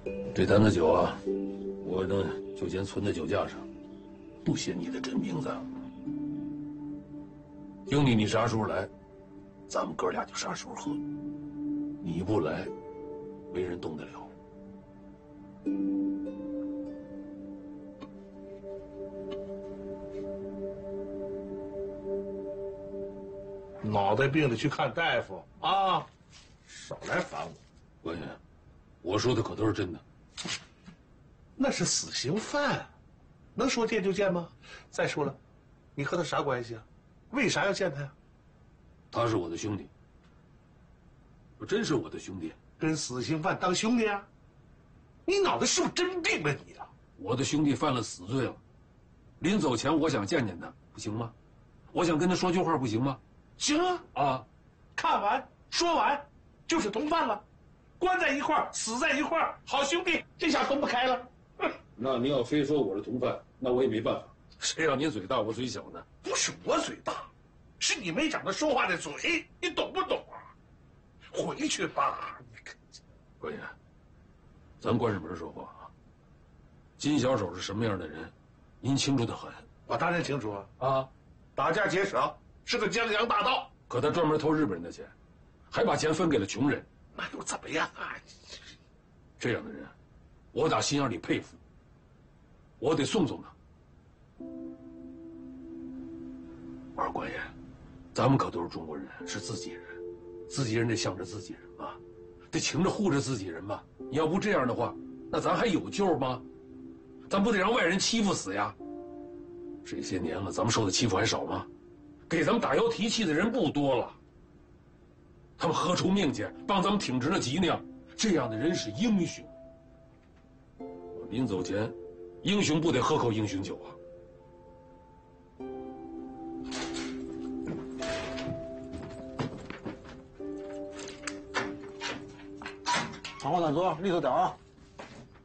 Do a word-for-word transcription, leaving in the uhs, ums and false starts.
这坛子酒啊，我呢就先存在酒架上，不写你的真名字。英弟，你啥时候来，咱们哥俩就啥时候喝。你不来，没人动得了。 脑袋病了去看大夫啊！少来烦我。 官爷，我说的可都是真的。 那是死刑犯，能说见就见吗？再说了，你和他啥关系啊？为啥要见他呀？ 他是我的兄弟，我真是我的兄弟。 跟死刑犯当兄弟啊？你脑袋是不是真病了你啊？ 我的兄弟犯了死罪了，临走前我想见见他，不行吗？我想跟他说句话，不行吗？ 行啊！ 啊， 看完说完，就是同犯了，关在一块儿，死在一块儿，好兄弟，这下分不开了。 那您要非说我是同犯，那我也没办法。谁让您嘴大我嘴小呢？ 不是我嘴大，是你没长着说话的嘴，你懂不懂啊？回去吧，你看。 官爷，咱关上门说话啊。金小手是什么样的人，您清楚得很。 我当然清楚啊！ 啊， 打架劫舍，是个江洋大盗。 可他专门偷日本人的钱，还把钱分给了穷人。 那又怎么样啊？ 这样的人，我打心眼里佩服。我得送送他。二官爷，咱们可都是中国人，是自己人，自己人得向着自己人吧，得情着护着自己人吧。你要不这样的话，那咱还有救吗？咱不得让外人欺负死呀？这些年了，咱们受的欺负还少吗？给咱们打腰提气的人不多了。他们豁出命去帮咱们挺直了脊梁，这样的人是英雄。我临走前，英雄不得喝口英雄酒啊！ 长话短说，利索点啊！